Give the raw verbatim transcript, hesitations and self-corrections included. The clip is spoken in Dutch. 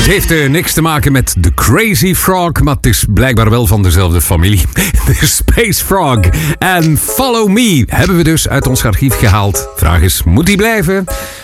Het heeft uh, niks te maken met The Crazy Frog, maar het is blijkbaar wel van dezelfde familie. The Space Frog. En Follow Me hebben we dus uit ons archief gehaald. Vraag is, moet die blijven?